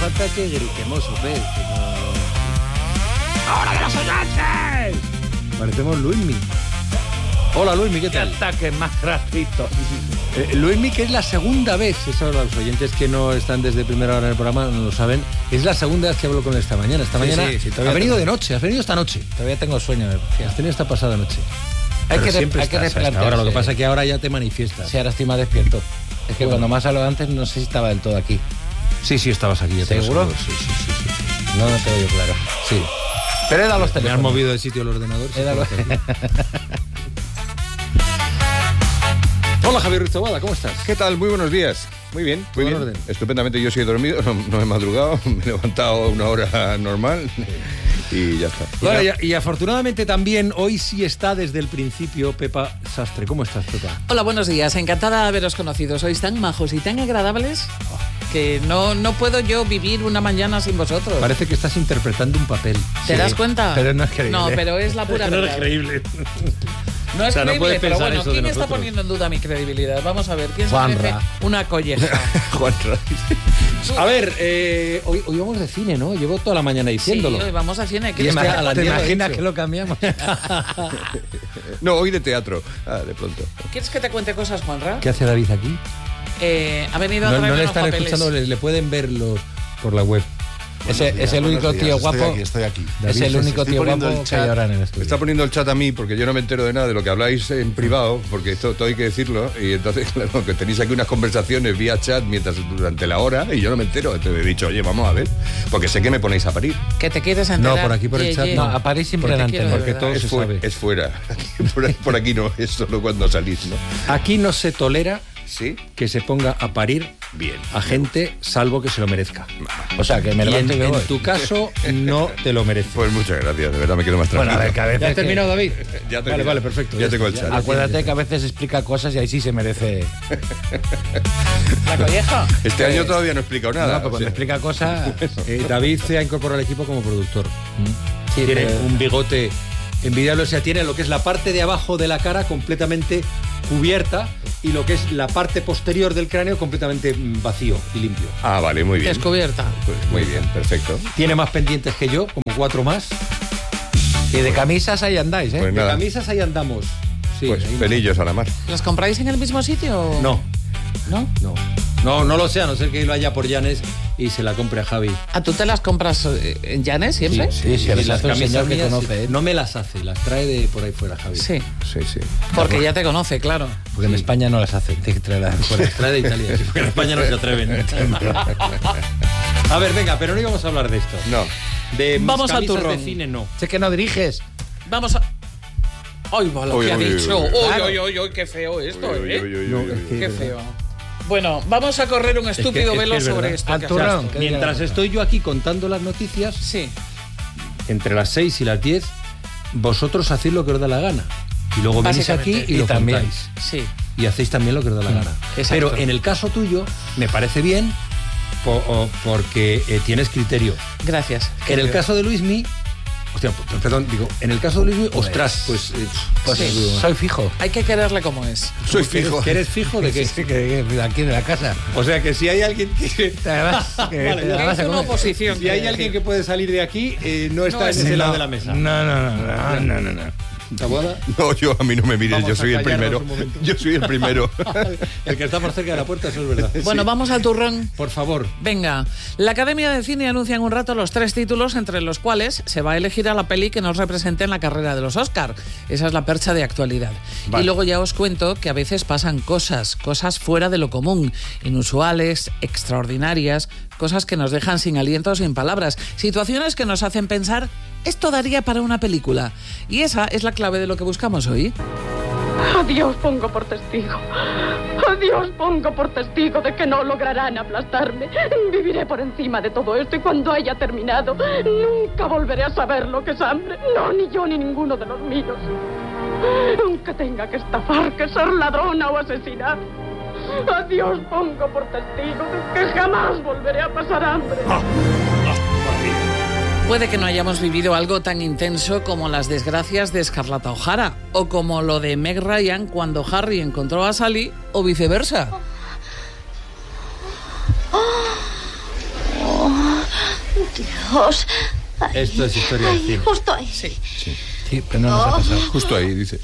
falta que gritemos, hombre. ¡Ahora de los oyentes! Parecemos Luismi. Hola Luismi, ¿qué tal? ¡Qué ataque más gratuito! Luismi, que es la segunda vez, eso los oyentes que no están desde primera hora en el programa no lo saben, es la segunda vez que hablo con él esta mañana. Esta mañana ha venido de noche, has venido esta noche. Todavía tengo sueño. Has tenido esta pasada noche. Hay que replantearse. Ahora lo que pasa es que ahora ya te manifiestas. Sí, ahora estoy más despierto. Es que cuando más hablado antes no sé si estaba del todo aquí. Sí, estabas aquí. Ya ¿Seguro? Sí. No te oigo claro. Sí. Pero he dado los teléfonos. Me has movido de sitio el ordenador. Hola Javier Ruiz Taboada, ¿cómo estás? ¿Qué tal? Muy buenos días. Muy bien, muy bien. Orden. Estupendamente, yo sí he dormido, no he madrugado, me he levantado a una hora normal y ya está. Bueno, y afortunadamente también hoy sí está desde el principio Pepa Sastre. ¿Cómo estás, Pepa? Hola, buenos días. Encantada de haberos conocido. Sois tan majos y tan agradables que no puedo yo vivir una mañana sin vosotros. Parece que estás interpretando un papel. ¿Te das cuenta? Pero no es creíble. No, pero es la pura verdad. No es creíble. No es creíble, pero bueno, ¿quién está nosotros? Poniendo en duda mi credibilidad? Vamos a ver, ¿quién se Juanra. merece una colleja? Juanra. A ver, hoy vamos de cine, ¿no? Llevo toda la mañana diciéndolo. Sí, hoy vamos a cine. ¿Te imaginas que lo cambiamos? No, hoy de teatro. De pronto. ¿Quieres que te cuente cosas, Juanra? ¿Qué hace David aquí? Ha venido a No traerme le unos están papeles. escuchando, le pueden verlos por la web. Es el único tío guapo. Estoy aquí. Es el único tío poniendo guapo el que hay chat. ahora en el Me estudio. está poniendo el chat a mí porque yo no me entero de nada de lo que habláis en privado, porque esto hay que decirlo, y entonces, claro, que tenéis aquí unas conversaciones vía chat durante la hora y yo no me entero. Entonces he dicho, oye, vamos a ver, porque sé que me ponéis a parir. Que te quieres enterar. No, por aquí, por el chat, No, a París siempre Porque en quiero antena. de Porque verdad. todo se sabe. Es fuera. Por aquí no, es solo cuando salís, ¿no? Aquí no se tolera ¿Sí? que se ponga a parir Bien. a gente salvo que se lo merezca. O sea, que me Y levanto y me en voy. tu caso no te lo mereces. Pues muchas gracias, de verdad me quedo más Bueno, tranquilo. a ver, que a veces ¿Ya has que- terminado, David? Ya Vale, termino. perfecto. Ya tengo el chat. Acuérdate que a veces explica cosas y ahí sí se merece. ¿La colleja? Este año todavía no he explicado nada. No, pero cuando explica cosas. David se ha incorporado al equipo como productor. Sí, Tiene pero- un bigote envidiable, o sea, tiene lo que es la parte de abajo de la cara completamente cubierta y lo que es la parte posterior del cráneo completamente vacío y limpio. Ah, vale, muy bien. Descubierta. Pues muy bien, perfecto. Tiene más pendientes que yo, como 4 más. Y de camisas ahí andáis, ¿eh? Pues De nada, camisas ahí andamos. Sí, pues ahí pelillos a la mar. ¿Los compráis en el mismo sitio? no, ¿No? no lo sé, a no ser que lo haya por Llanes y se la compre a Javi. ¿A tú te las compras en Llanes siempre? Sí, Y las las hace un señor camisas que mías, conoce, ¿eh? no me las hace, las trae de por ahí fuera Javi. Sí, Sí, sí. porque ya te conoce, claro. Porque en España no las hacen, tienes que traerlas de fuera. Las trae de Italia, sí, porque en España no se atreven. A ver, venga, pero no íbamos a hablar de esto. No. De mis Vamos al camisas turrón. de cine, no. Sé que no diriges. Vamos a... ¡Ay, va lo Uy, que ha uy, uy, dicho! uy, ¡Uy, uy. Claro. uy, uy, qué feo esto, Uy, uy, ¿eh? uy, uy, No, uy, uy. es que- ¡Qué feo! Bueno, vamos a correr un estúpido es que velo es sobre verdad. esto. Al que turrón. haces tú. ¿Qué diga Mientras la estoy yo aquí contando las noticias, Sí. entre las 6 y las 10, vosotros hacéis lo que os da la gana. Y luego venís aquí Básicamente. y lo también. contáis. Sí. Y hacéis también lo que os da la gana. exacto. Pero en el caso tuyo, me parece bien porque tienes criterio. Gracias. En el caso de Luismi, hostia, perdón, digo, en el caso de Luismi, ostras, pues Pues Sí. soy fijo. Hay que quererle como es. Soy fijo. ¿Que eres fijo de qué? Sí, que de aquí de la casa. O sea, que si hay alguien que... Te la vas, que Vale, te la ya vas a Es una comer. oposición. Si hay alguien que puede salir de aquí, no está No en es- ese lado No, de la mesa. No. ¿Taboada? No, yo a mí no me mires, Vamos yo a soy el callarnos primero. un momento. Yo soy el primero. El que está más cerca de la puerta, eso es verdad. Bueno, vamos al turrón. Por favor. Venga, la Academia de Cine anuncia en un rato los 3 títulos entre los cuales se va a elegir a la peli que nos represente en la carrera de los Oscar. Esa es la percha de actualidad. Vale. Y luego ya os cuento que a veces pasan cosas fuera de lo común, inusuales, extraordinarias, cosas que nos dejan sin aliento o sin palabras, situaciones que nos hacen pensar, esto daría para una película. Y esa es la clave de lo que buscamos hoy. A Dios pongo por testigo. A Dios pongo por testigo de que no lograrán aplastarme. Viviré por encima de todo esto y cuando haya terminado, nunca volveré a saber lo que es hambre. No, ni yo ni ninguno de los míos. Aunque tenga que estafar, que ser ladrona o asesinar. A Dios pongo por testigo de que jamás volveré a pasar hambre. Puede que no hayamos vivido algo tan intenso como las desgracias de Scarlett O'Hara o como lo de Meg Ryan cuando Harry encontró a Sally o viceversa. Dios. Esto es historia del cine. Justo ahí. Sí. Sí, pero no nos ha pasado. Justo ahí, dice.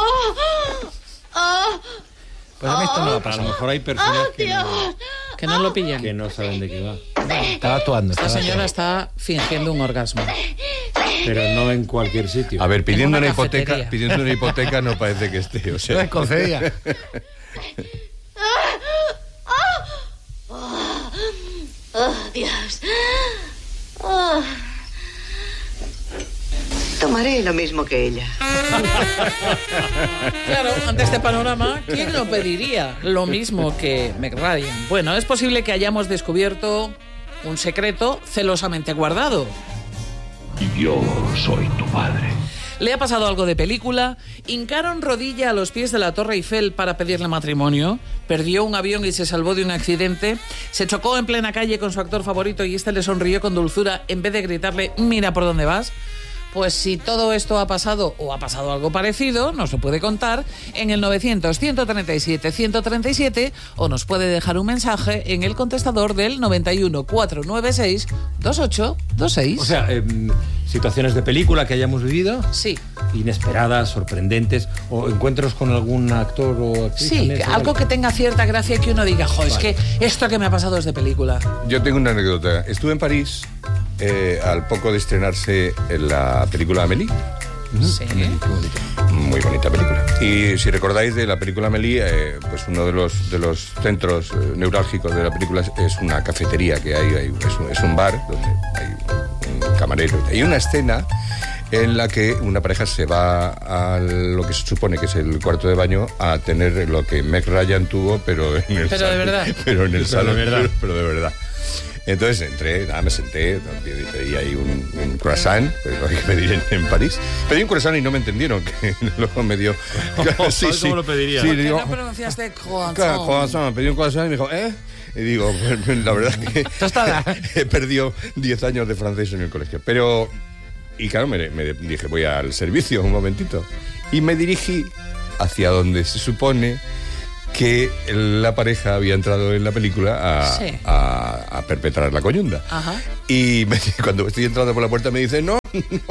Pues a mí esto no va a pasar. A lo mejor hay personas Que no lo pillan. que no saben de qué va. Estaba actuando. Esta señora está fingiendo un orgasmo. Pero no en cualquier sitio. A ver, pidiendo En una una hipoteca no parece que esté, o sea. No es concedida. Dios. Tomaré lo mismo que ella. Claro, ante este panorama, ¿quién no pediría lo mismo que Meg Ryan? Bueno, es posible que hayamos descubierto un secreto celosamente guardado. Yo soy tu padre. ¿Le ha pasado algo de película? ¿Hincaron rodilla a los pies de la Torre Eiffel para pedirle matrimonio? ¿Perdió un avión y se salvó de un accidente? ¿Se chocó en plena calle con su actor favorito y este le sonrió con dulzura en vez de gritarle «mira por dónde vas»? Pues si todo esto ha pasado o ha pasado algo parecido, nos lo puede contar en el 900-137-137 o nos puede dejar un mensaje en el contestador del 91-496-2826. O sea, situaciones de película que hayamos vivido. Sí. Inesperadas, sorprendentes, o encuentros con algún actor o actriz. Sí, también, algo que tenga cierta gracia y que uno diga, jo, es que esto que me ha pasado es de película. Yo tengo una anécdota. Estuve en París al poco de estrenarse la película Amélie. Sí. Muy bonita película. Y si recordáis de la película Amélie, pues uno de los centros neurálgicos de la película es una cafetería que hay es un bar donde hay un camarero. Hay una escena en la que una pareja se va a lo que se supone que es el cuarto de baño a tener lo que Meg Ryan tuvo, pero en el Pero de verdad. Pero en el salón, de verdad. pero de verdad. Entonces entré, me senté, pedí ahí un croissant, lo hay que pedir en París. Pedí un croissant y no me entendieron, que luego me dio... ¿Sabes cómo lo pediría? Sí, ¿Por qué digo, no pronunciaste croissant? croissant, pedí un croissant y me dijo, Y digo, pues, la verdad que he perdido 10 años de francés en el colegio. Pero, y claro, me dije, voy al servicio un momentito. Y me dirigí hacia donde se supone que la pareja había entrado en la película a perpetrar la coyunda. Ajá. Y cuando estoy entrando por la puerta me dice, no,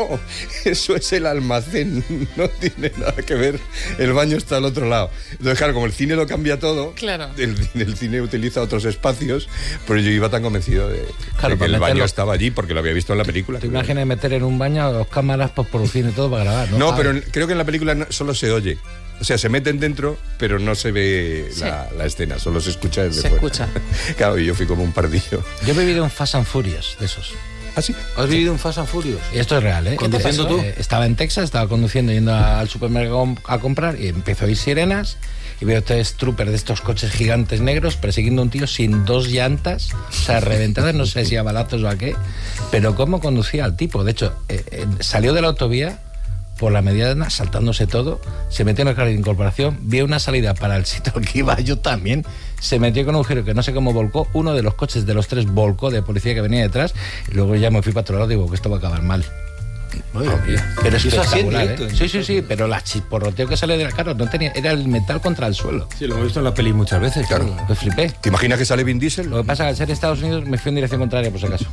eso es el almacén, no tiene nada que ver, el baño está al otro lado. Entonces, claro, como el cine lo cambia todo, claro. el cine utiliza otros espacios, pero yo iba tan convencido de que el baño estaba allí porque lo había visto en la película. ¿Te imaginas meter en un baño 2 cámaras postproducción y todo para grabar? No, pero creo que en la película solo se oye. O sea, se meten dentro, pero no se ve la escena, solo se escucha desde fuera. Se escucha. Claro, y yo fui como un pardillo. Yo he vivido un Fast and Furious de esos. ¿Ah, sí? ¿Has vivido un Fast and Furious? Y esto es real, ¿eh? ¿Conduciendo tú? Estaba en Texas, estaba conduciendo, yendo al supermercado a comprar y empezó a oír sirenas y veo 3 troopers de estos coches gigantes negros persiguiendo a un tío sin 2 llantas, o sea, reventadas, no sé si a balazos o a qué, pero cómo conducía el tipo. De hecho, salió de la autovía por la mediana, saltándose todo, se metió en el carril de incorporación, vio una salida para el sitio al que iba yo también, se metió con un giro que no sé cómo volcó, uno de los coches de los 3 volcó de policía que venía detrás, y luego ya me fui para otro lado y digo que esto va a acabar mal. Pero es espectacular, directo, ¿eh? Sí, pero la chisporroteo que sale de la cara no tenía, era el metal contra el suelo. Sí, lo hemos visto en la peli muchas veces. Claro. Pues flipé. ¿Te imaginas que sale Vin Diesel? Lo que pasa es que al ser Estados Unidos me fui en dirección contraria, por si acaso.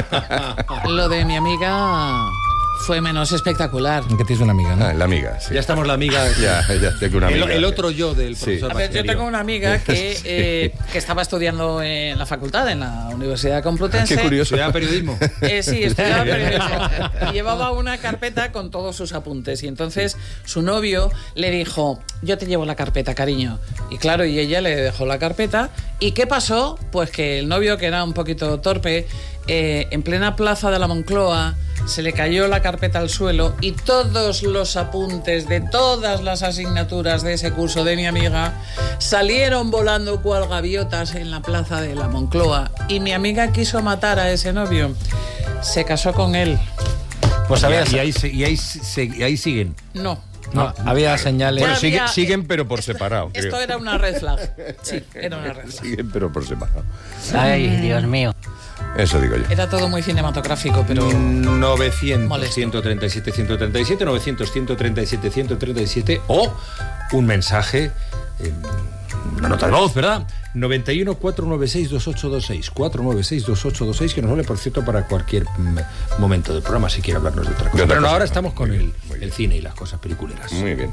Lo de mi amiga fue menos espectacular. Que tienes una amiga, ¿no? La amiga, sí. Ya estamos la amiga. Ya tengo una amiga. El otro yo del Sí. profesor A ver, yo Magisterio. tengo una amiga que estaba estudiando en la facultad, en la Universidad Complutense. Qué curioso. ¿Estudiaba periodismo? Sí, estudiaba periodismo. Y llevaba una carpeta con todos sus apuntes. Y entonces su novio le dijo, yo te llevo la carpeta, cariño. Y claro, y ella le dejó la carpeta. ¿Y qué pasó? Pues que el novio, que era un poquito torpe, en plena plaza de la Moncloa, se le cayó la carpeta al suelo y todos los apuntes de todas las asignaturas de ese curso de mi amiga salieron volando cual gaviotas en la plaza de la Moncloa. Y mi amiga quiso matar a ese novio. Se casó con él. Pues Y ahí siguen. No. No, había señales. Bueno, había- siguen pero por separado. Esto creo. era una red flag. Sí, era una red flag. Siguen pero por separado. Ay, Dios mío. Eso digo yo. Era todo muy cinematográfico, pero 900 molesto. 137 137, 900 137 137 o un mensaje, una nota de voz, ¿verdad? 91 496 2826. 496 2826, que nos vale, por cierto, para cualquier momento del programa, si quiere hablarnos de otra cosa. Pero ahora estamos con el cine y las cosas peliculeras. Muy bien.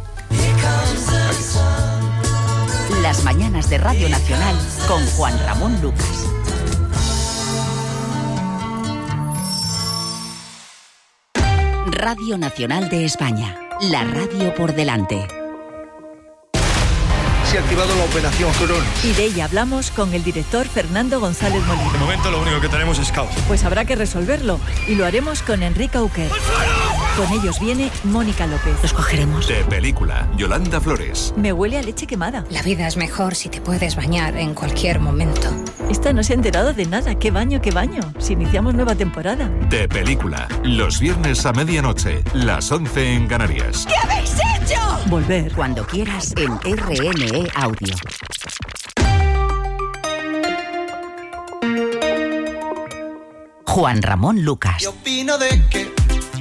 Las mañanas de Radio Nacional con Juan Ramón Lucas. Radio Nacional de España. La radio por delante. Se ha activado la operación Cronos. Y de ella hablamos con el director Fernando González Molina. De momento lo único que tenemos es caos. Pues habrá que resolverlo. Y lo haremos con Enrique Auquer. Con ellos viene Mónica López. Los cogeremos. De película, Yolanda Flores. Me huele a leche quemada. La vida es mejor si te puedes bañar en cualquier momento. Esta no se ha enterado de nada. ¿Qué baño, qué baño? Si iniciamos nueva temporada. De película, los viernes a medianoche, las 11 en Canarias. ¿Qué habéis hecho? Volver. Cuando quieras en RNE Audio. Juan Ramón Lucas. Yo opino de que...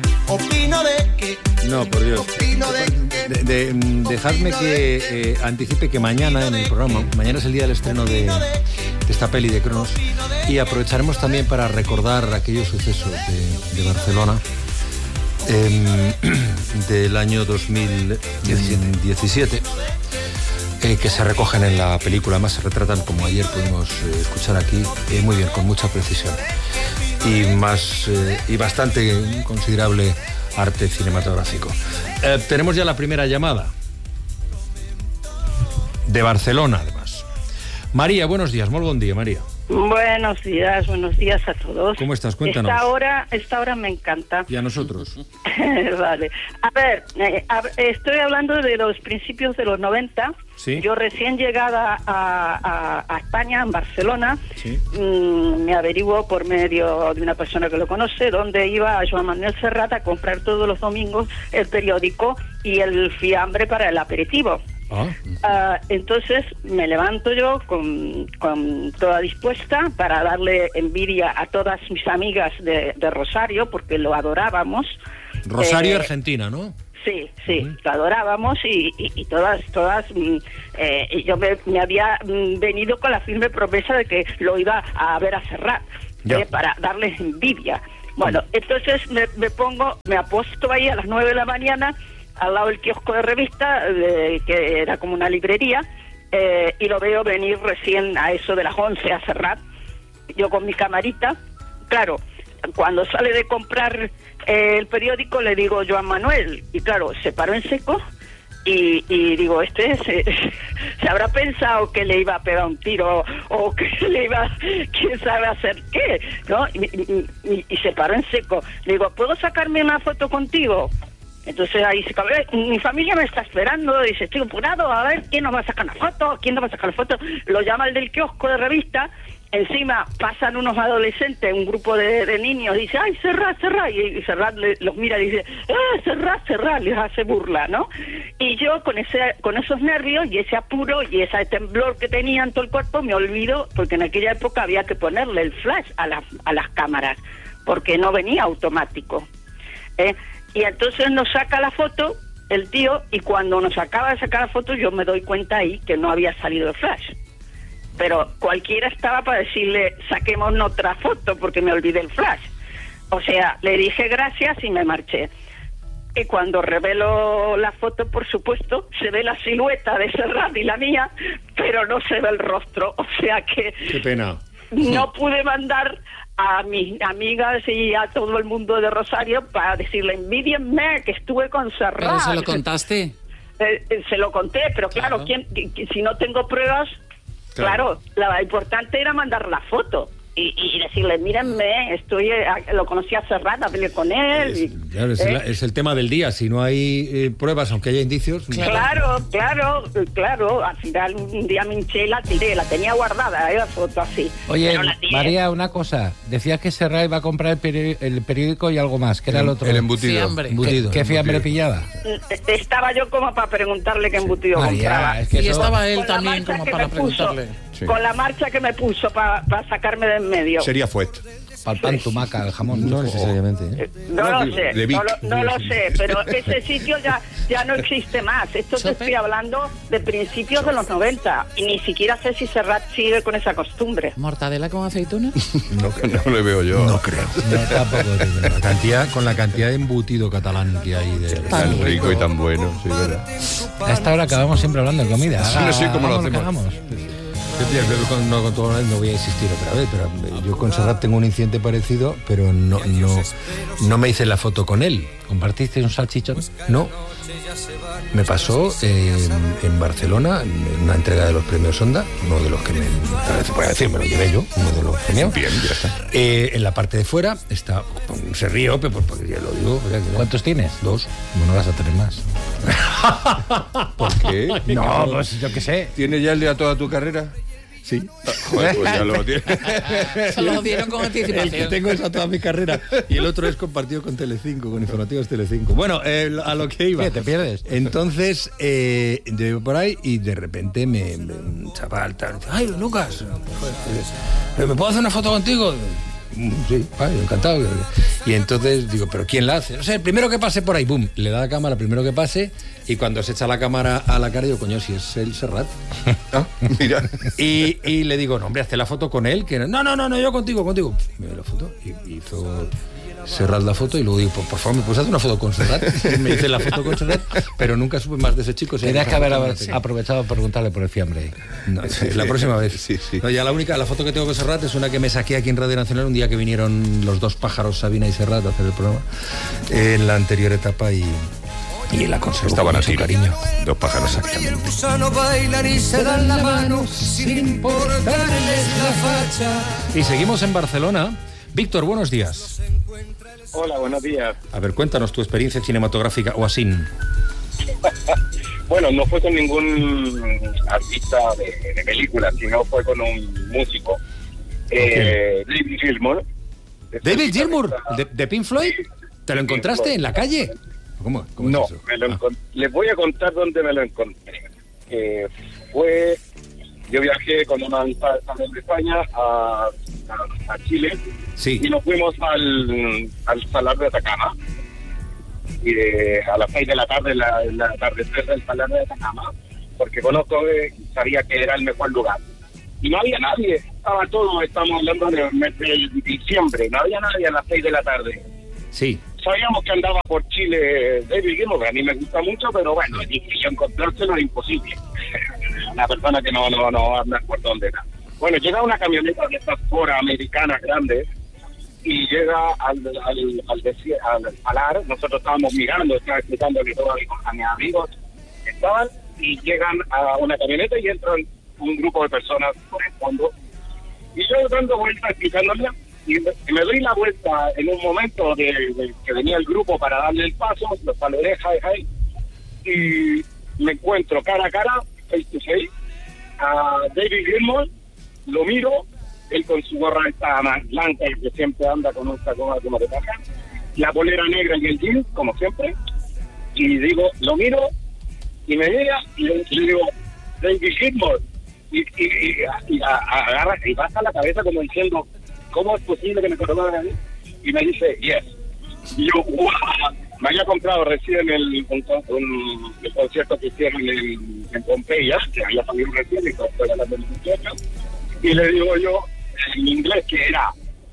No, por Dios. Dejadme que anticipe que mañana en el programa, mañana es el día del estreno de esta peli de Cronos, y aprovecharemos también para recordar aquellos sucesos de Barcelona del año 2017 que se recogen en la película. Además se retratan, como ayer pudimos escuchar aquí, muy bien, con mucha precisión y bastante considerable arte cinematográfico. Tenemos ya la primera llamada de Barcelona, además. María, buenos días. Muy buen día, María. Buenos días a todos. ¿Cómo estás? Cuéntanos. Esta hora me encanta. ¿Y a nosotros? Vale. A ver, estoy hablando de los principios de los 90. ¿Sí? Yo recién llegada a España, en Barcelona, ¿sí? Me averiguo por medio de una persona que lo conoce, donde iba a Joan Manuel Serrat a comprar todos los domingos el periódico y el fiambre para el aperitivo. Entonces me levanto yo con toda dispuesta para darle envidia a todas mis amigas de Rosario, porque lo adorábamos. Rosario, Argentina, ¿no? Sí, lo adorábamos y todas yo me había venido con la firme promesa de que lo iba a ver a Serrat, para darles envidia. Bueno, entonces me apuesto ahí a las 9 de la mañana al lado del kiosco de revista, que era como una librería, y lo veo venir recién a eso de las 11 a Serrat, yo con mi camarita. Claro, cuando sale de comprar el periódico le digo Joan Manuel, y claro, se paró en seco y digo, se habrá pensado que le iba a pegar un tiro o que quién sabe hacer qué, ¿no? Y se paró en seco. Le digo, ¿puedo sacarme una foto contigo? Entonces ahí se cabe, mi familia me está esperando, dice, estoy apurado, a ver quién nos va a sacar la foto, lo llama el del kiosco de revista, encima pasan unos adolescentes, un grupo de niños, dice, ay, Serrat, y Serrat los mira y dice, Serrat, les hace burla, ¿no? Y yo con esos nervios y ese apuro y ese temblor que tenía en todo el cuerpo me olvido, porque en aquella época había que ponerle el flash a las cámaras, porque no venía automático, Y entonces nos saca la foto el tío, y cuando nos acaba de sacar la foto yo me doy cuenta ahí que no había salido el flash. Pero cualquiera estaba para decirle, saquemos otra foto porque me olvidé el flash. O sea, le dije gracias y me marché. Y cuando revelo la foto, por supuesto, se ve la silueta de Serrat y la mía, pero no se ve el rostro. O sea que... Qué pena. No pude mandar a mis amigas y a todo el mundo de Rosario para decirle, envídienme que estuve con Serrat. ¿Pero se lo contaste? Se lo conté, pero claro, si no tengo pruebas, claro, lo importante era mandar la foto y decirle, mírenme, lo conocí a Serrat, hablé con él. Es el tema del día, si no hay pruebas, aunque haya indicios. Claro, al final un día me hinché y la tiré, la tenía guardada, la foto así. Oye, María, una cosa, decías que Serrat iba a comprar el periódico y algo más, que era el otro. El embutido. ¿Qué fiambre pillaba? Estaba yo como para preguntarle qué embutido compraba. Y estaba él también como para preguntarle. Con la marcha que me puso para sacarme de en medio. Sería Fuet. Para el pan, tumaca, el jamón. No necesariamente. No lo sé, pero ese sitio ya no existe más. Esto te estoy hablando de principios de los 90 y ni siquiera sé si Serrat sigue con esa costumbre. ¿Mortadela con aceituna? No le veo yo. No creo. No, tampoco. Con la cantidad de embutido catalán que hay. Tan rico y tan bueno, sí, verdad. A esta hora acabamos siempre hablando de comida. Sí, como lo hacemos. No voy a insistir otra vez, pero yo con Serrat tengo un incidente parecido, pero no me hice la foto con él. ¿Compartiste un salchichón? No. Me pasó en Barcelona, en una entrega de los premios Onda, uno de los que se puede decir, me lo llevé yo, uno de los premios. Bien, ya está. En la parte de fuera está, se río, pero porque ya lo digo. ¿Cuántos tienes? 2. Bueno, vas a tener más. ¿Por qué? No, pues yo qué sé. ¿Tienes ya el de toda tu carrera? Sí. Joder, pues ya lo tiene. Se lo dieron con anticipación. El que tengo es a toda mi carrera. Y el otro es compartido con Telecinco, con Informativos Telecinco. Bueno, a lo que iba. ¿Qué, te pierdes? Entonces, yo iba por ahí y de repente un chaval tal, ay, Lucas, ¿me puedo hacer una foto contigo? Sí, vale, encantado. Y entonces digo, ¿pero quién la hace? No sé, el primero que pase por ahí, boom, le da la cámara, el primero que pase, y cuando se echa la cámara a la cara, digo, coño, si es el Serrat. Mira. Y le digo, no, hombre, hazte la foto con él, que no, yo contigo. Me dio la foto, y hizo Serrat la foto, y luego digo, por favor, ¿me puedes hacer una foto con Serrat? Y me hice la foto con Serrat, pero nunca supe más de ese chico. Tenías que haber aprovechado para preguntarle por el fiambre. No, la próxima vez. Sí. No, ya la foto que tengo con Serrat es una que me saqué aquí en Radio Nacional un día que vinieron los 2 pájaros, Sabina y Serrat, a hacer el programa en la anterior etapa y la conservo. Estaban con mucho cariño. 2 pájaros, exactamente. Y seguimos en Barcelona. Víctor, buenos días. Hola, buenos días. A ver, cuéntanos tu experiencia cinematográfica o así. Bueno, no fue con ningún artista de película, sino fue con un músico. David Gilmour. ¿David Gilmour? ¿De Pink Floyd? ¿Te lo encontraste en la calle? ¿Cómo no, es eso? Les voy a contar dónde me lo encontré. Yo viajé con una amistad de España a Chile, sí, y nos fuimos al Salar de Atacama. Y a las 6 de la tarde, el atardecer del Salar de Atacama, porque sabía que era el mejor lugar. Y no había nadie, estamos hablando del mes de diciembre, no había nadie a las 6 de la tarde. Sí. Sabíamos que andaba por Chile David Gilmour, a mí me gusta mucho, pero bueno, difícil encontrárselo es imposible. Una persona que no anda por dónde era. Bueno, llega una camioneta de estas Ford americanas grandes y llega al Salar. Nosotros estábamos mirando, estaba explicándole todo a mis amigos que estaban, y llegan a una camioneta y entran un grupo de personas por el fondo. Y yo dando vueltas explicándole, y me doy la vuelta en un momento de que venía el grupo para darle el paso, los saludé, hi, y me encuentro cara a cara, face to face, a David Gilmour. Lo miro, él con su gorra esta blanca, que siempre anda con un sacón como de paja, la polera negra y el jean, como siempre, y digo, lo miro, y me mira, y le digo, David Gilmour, y agarra, y baja la cabeza como diciendo, ¿cómo es posible que me conozcan a mí? Y me dice, yes. Y yo, ¡wow! Me había comprado recién el concierto que hicieron en Pompeya, que había salido recién, y todo era del 18. Y le digo yo, en inglés, que era,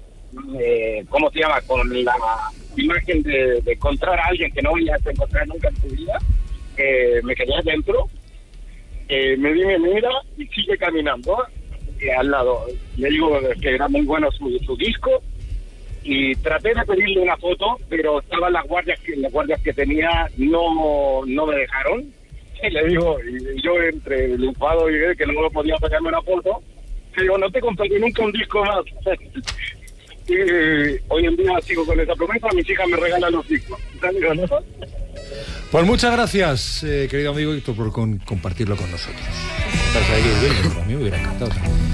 ¿cómo se llama? Con la imagen de encontrar a alguien que no ibas a encontrar nunca en tu vida, me quedé adentro, me mira y sigue caminando. Al lado, le digo que era muy bueno su disco, y traté de pedirle una foto, pero estaban las guardias que tenía no me dejaron. Y le digo, y yo entre el enfado y que no podía sacarme una foto, pero no te compré nunca un disco más. Y hoy en día sigo con esa promesa, mis hijas me regalan los discos. Pues muchas gracias, querido amigo Víctor, por compartirlo con nosotros. A mí me hubiera encantado.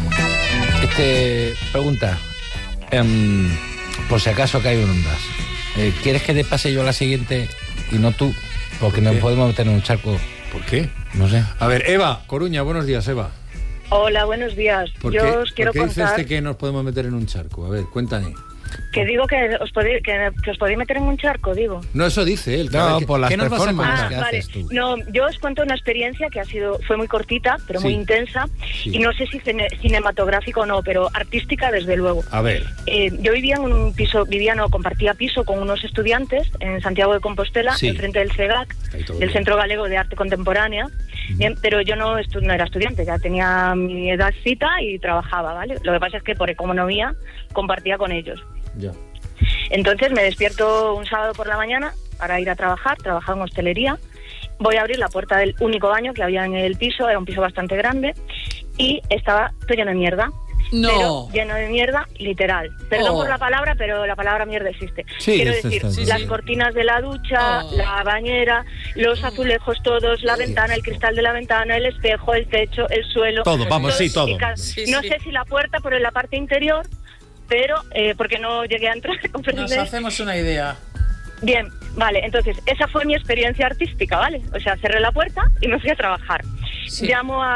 Pregunta, por si acaso cae un ondas, ¿quieres que te pase yo a la siguiente y no tú? Porque no podemos meter en un charco. ¿Por qué? No sé. A ver, Eva Coruña, buenos días, Eva. Hola, buenos días. ¿Por qué dice usted que nos podemos meter en un charco? A ver, cuéntame. Que digo que os podéis meter en un charco, digo. No, eso dice él. No, por las ¿qué nos vas a performances contar? que Vale. haces tú. No, yo os cuento una experiencia que fue muy cortita, pero muy intensa, y no sé si cinematográfica o no, pero artística desde luego. A ver. Yo vivía en un piso, compartía piso con unos estudiantes en Santiago de Compostela, enfrente del CEGAC, del Centro Galego de Arte Contemporánea, bien, pero yo no era estudiante, ya tenía mi edadcita y trabajaba, ¿vale? Lo que pasa es que por economía compartía con ellos. Ya. Entonces me despierto un sábado por la mañana para ir a trabajar, trabajaba en hostelería. Voy a abrir la puerta del único baño que había en el piso, era un piso bastante grande, y estaba todo lleno de mierda. No. Pero lleno de mierda, literal. Perdón por la palabra, pero la palabra mierda existe. Sí, Quiero decir, las cortinas de la ducha, la bañera, los azulejos todos, la ventana, el cristal de la ventana, el espejo, el techo, el suelo. Todo, vamos, sí, todo. No sé si la puerta, pero en la parte interior, pero porque no llegué a entrar. Nos hacemos una idea. Bien, vale, entonces esa fue mi experiencia artística, ¿vale? O sea, cerré la puerta y me fui a trabajar. Sí.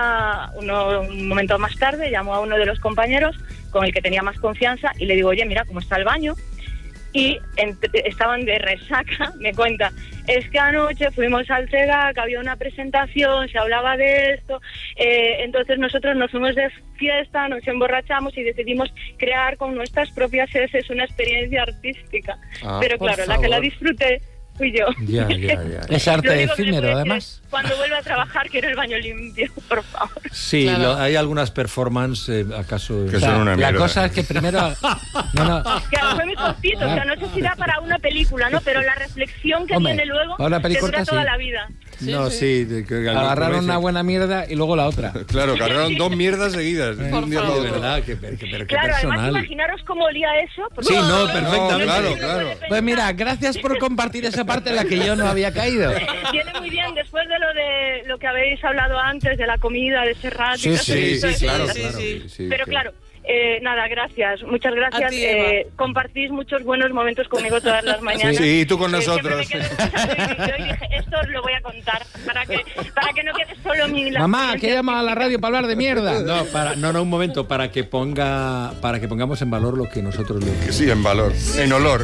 Un momento más tarde, llamo a uno de los compañeros con el que tenía más confianza y le digo, oye, mira cómo está el baño. Y estaban de resaca, me cuenta, es que anoche fuimos al CEGAC, había una presentación, se hablaba de esto, entonces nosotros nos fuimos de fiesta, nos emborrachamos y decidimos crear con nuestras propias heces una experiencia artística. Pero claro, la que la disfruté fui yo. Ya. Es arte efímero, además. Cuando vuelva a trabajar quiero el baño limpio, por favor. Sí, claro. Hay algunas performances, acaso... Que son una mierda. La cosa es que primero... No. Claro, fue muy cortito, o sea, no sé si da para una película, ¿no? Pero la reflexión que viene luego te dura toda la vida. Agarraron una buena mierda y luego la otra. Claro, agarraron dos mierdas seguidas. De verdad, pero claro, personal. además imaginaros cómo olía eso. Sí, perfectamente. Claro. Pues mira, gracias por compartir esa parte en la que yo no había caído. Viene muy bien después de lo que habéis hablado antes, de la comida, de Serrat. Sí, claro. Pero claro, nada, gracias, muchas gracias. Ti, compartís muchos buenos momentos conmigo todas las mañanas. Sí, tú con nosotros. Yo dije, esto os lo voy a contar para que no quede solo mi... Mamá, que llama a la radio para hablar de mierda. No, un momento, para que pongamos en valor lo que nosotros le... Que sí, en valor, en olor.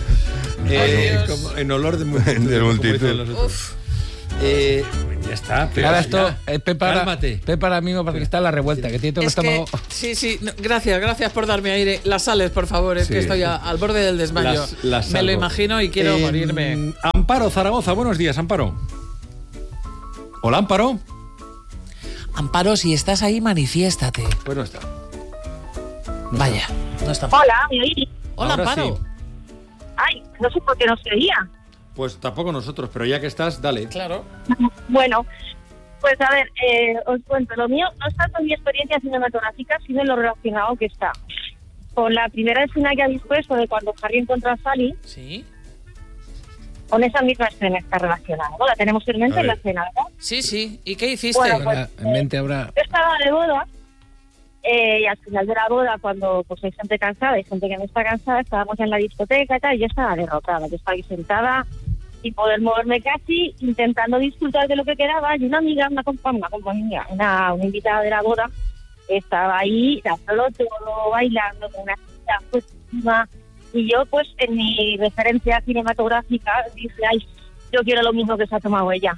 En olor de multitud. Ya está. Pero ahora esto, cálmate. Pepa ahora mismo porque está en la revuelta, que tiene todo el estómago. Sí, no, gracias por darme aire. Las sales, por favor, es que estoy al borde del desmayo. Me lo imagino y quiero morirme. Amparo, Zaragoza, buenos días, Amparo. Hola, Amparo. Amparo, si estás ahí, manifiéstate. Pues no está. Vaya, no está. Hola, ¿me oís? Hola, ahora Amparo. Sí. Ay, no sé por qué no se oía. Pues tampoco nosotros, pero ya que estás, dale. Claro. Bueno, pues a ver, os cuento. Lo mío no es tanto en mi experiencia cinematográfica, sino en lo relacionado que está. Con la primera escena que habéis puesto de cuando Harry encuentra a Sally. Sí. Con esa misma escena está relacionada, ¿no? La tenemos en mente en la escena, ¿verdad? Sí. ¿Y qué hiciste? Bueno, pues, en mente habrá... Yo estaba de boda y al final de la boda, cuando pues hay gente cansada y gente que no está cansada, estábamos en la discoteca y tal, y yo estaba derrotada. Yo estaba ahí sentada sin poder moverme casi, intentando disfrutar de lo que quedaba, y una amiga, una invitada de la boda, estaba ahí dándolo todo, bailando con una chica pues encima, y yo pues en mi referencia cinematográfica dije, ay, yo quiero lo mismo que se ha tomado ella.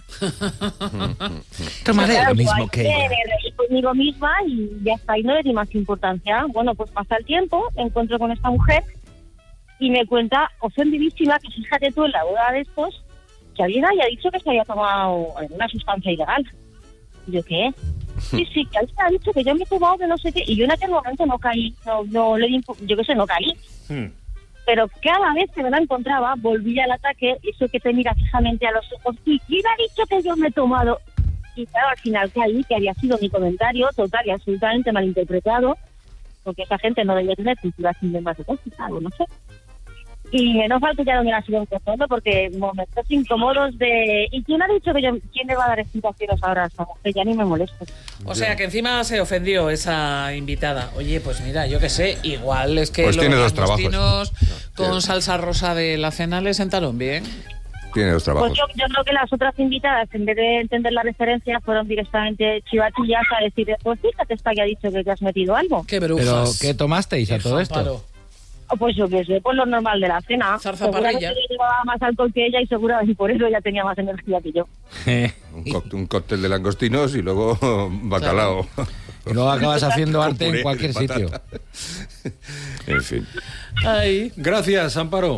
Tomaré lo mismo que ella. Me reí conmigo misma y ya está, y no le di más importancia. Bueno, pues pasa el tiempo, me encuentro con esta mujer y me cuenta, ofendidísima, que fíjate tú en la boda de estos, que alguien haya dicho que se había tomado una sustancia ilegal. Y yo, ¿qué? Sí, que alguien ha dicho que yo me he tomado de no sé qué, y yo en aquel momento no caí, no le di, yo qué sé, no caí. Pero cada vez que me la encontraba, volvía al ataque, eso que te mira fijamente a los ojos, y ¿quién ha dicho que yo me he tomado? Y claro, al final caí, que había sido mi comentario total y absolutamente malinterpretado, porque esa gente no debía tener cultura cinematográfica, algo, no sé. Y no falta ya donde la sigo encontrando, porque momentos incómodos de... ¿Y quién ha dicho que yo... ¿Quién le va a dar explicaciones ahora a esta mujer? Ya ni me molesto. O sea, que encima se ofendió esa invitada. Oye, pues mira, yo qué sé, igual es que pues los tiene dos trabajos con salsa rosa de la cena le sentaron bien. Tiene dos trabajos. Pues yo creo que las otras invitadas, en vez de entender la referencia, fueron directamente chivatillas a decir, pues fíjate, esta que ha dicho que te has metido algo. ¡Qué brujas! ¿Pero qué tomasteis a todo esto? Pues yo qué sé, pues lo normal de la cena. Seguramente yo llevaba más alcohol que ella y seguramente por eso ella tenía más energía que yo. Un cóctel de langostinos y luego bacalao. Claro. Y luego acabas haciendo arte en cualquier sitio. En fin. Ay. Gracias, Amparo.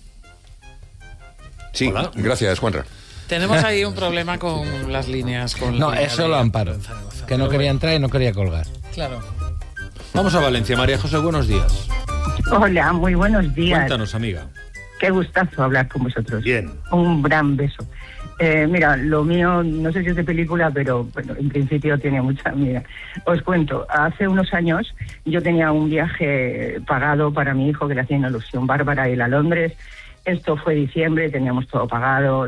Sí, hola. Gracias, Juanra. Tenemos ahí un problema con las líneas. No, eso lo Amparo. Que no quería entrar y no quería colgar. Claro. Vamos a Valencia. María José, buenos días. Hola, muy buenos días. Cuéntanos, amiga. Qué gustazo hablar con vosotros. Bien. Un gran beso. Mira, lo mío, no sé si es de película, pero bueno, en principio tiene mucha... Mira, os cuento, hace unos años yo tenía un viaje pagado para mi hijo que le hacía una ilusión bárbara, ir a Londres. Esto fue diciembre, teníamos todo pagado,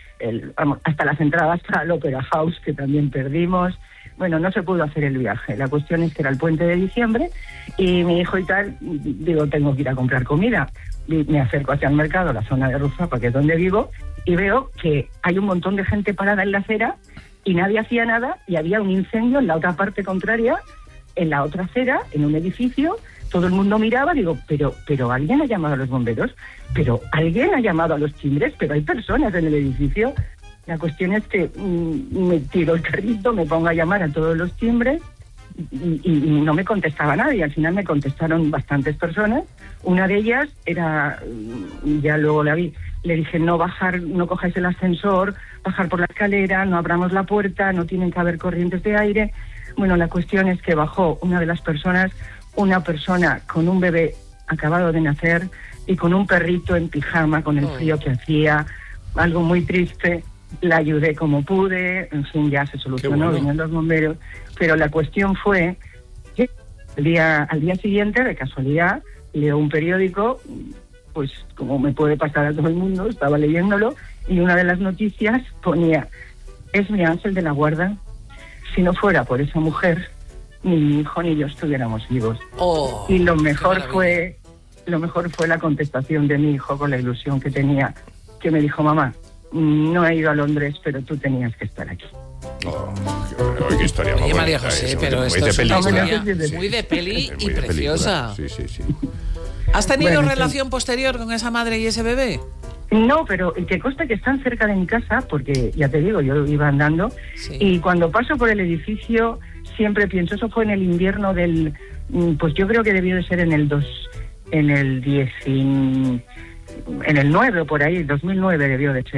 hasta las entradas para el Opera House, que también perdimos. Bueno, no se pudo hacer el viaje. La cuestión es que era el puente de diciembre y mi hijo y tal, digo, tengo que ir a comprar comida. Y me acerco hacia el mercado, la zona de Ruzafa, que es donde vivo, y veo que hay un montón de gente parada en la acera y nadie hacía nada y había un incendio en la otra parte contraria, en la otra acera, en un edificio. Todo el mundo miraba, digo, pero ¿alguien ha llamado a los bomberos? ¿Pero alguien ha llamado a los timbres? ¿Pero hay personas en el edificio? La cuestión es que me tiro el carrito, me pongo a llamar a todos los timbres y no me contestaba nadie. Al final me contestaron bastantes personas. Una de ellas era, ya luego la vi, le dije, no cojáis el ascensor, bajar por la escalera, no abramos la puerta, no tienen que haber corrientes de aire. Bueno, la cuestión es que bajó una de las personas, una persona con un bebé acabado de nacer y con un perrito en pijama, con el frío que hacía, algo muy triste. La ayudé como pude, en fin, ya se solucionó, vinieron los bomberos, pero la cuestión fue que al día siguiente, de casualidad, leo un periódico, pues como me puede pasar a todo el mundo, estaba leyéndolo, y una de las noticias ponía, es mi ángel de la guarda, si no fuera por esa mujer, ni mi hijo ni yo estuviéramos vivos. Y lo mejor fue la contestación de mi hijo con la ilusión que tenía, que me dijo, mamá, no he ido a Londres, pero tú tenías que estar aquí. Qué historia. Oye, María José, pero esto es una historia muy de peli y preciosa. Sí. ¿Has tenido relación posterior con esa madre y ese bebé? No, pero que consta que están cerca de mi casa, porque ya te digo, yo iba andando, y cuando paso por el edificio siempre pienso, eso fue en el invierno del, pues yo creo que debió de ser en el 9 o por ahí, 2009 debió de ser.